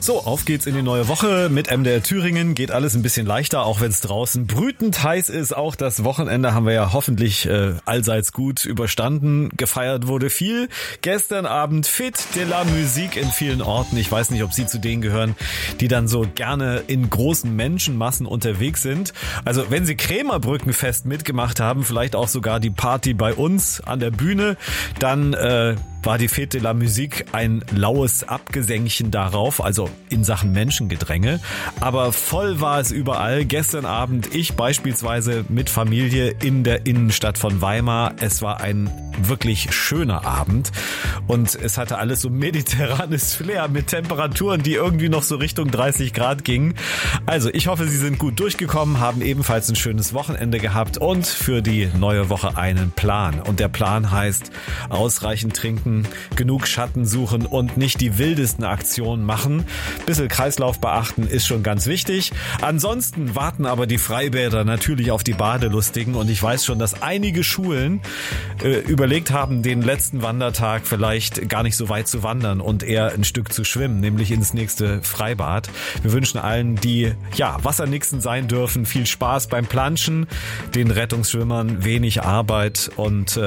So, auf geht's in die neue Woche mit MDR Thüringen. Geht alles ein bisschen leichter, auch wenn es draußen brütend heiß ist. Auch das Wochenende haben wir ja hoffentlich allseits gut überstanden. Gefeiert wurde viel. Gestern Abend Fête de la Musique in vielen Orten. Ich weiß nicht, ob Sie zu denen gehören, die dann so gerne in großen Menschenmassen unterwegs sind. Also wenn Sie Krämerbrückenfest mitgemacht haben, vielleicht auch sogar die Party bei uns an der Bühne, dann war die Fête de la Musique ein laues Abgesenkchen darauf, also in Sachen Menschengedränge. Aber voll war es überall. Gestern Abend ich beispielsweise mit Familie in der Innenstadt von Weimar. Es war ein wirklich schöner Abend und es hatte alles so mediterranes Flair mit Temperaturen, die irgendwie noch so Richtung 30 Grad gingen. Also ich hoffe, Sie sind gut durchgekommen, haben ebenfalls ein schönes Wochenende gehabt und für die neue Woche einen Plan. Und der Plan heißt, ausreichend trinken, genug Schatten suchen und nicht die wildesten Aktionen machen. Bisschen Kreislauf beachten ist schon ganz wichtig. Ansonsten warten aber die Freibäder natürlich auf die Badelustigen und ich weiß schon, dass einige Schulen überlegt haben, den letzten Wandertag vielleicht gar nicht so weit zu wandern und eher ein Stück zu schwimmen, nämlich ins nächste Freibad. Wir wünschen allen, die Wassernixen sein dürfen, viel Spaß beim Planschen, den Rettungsschwimmern wenig Arbeit und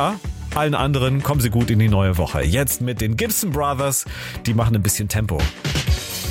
allen anderen kommen Sie gut in die neue Woche. Jetzt mit den Gibson Brothers, die machen ein bisschen Tempo.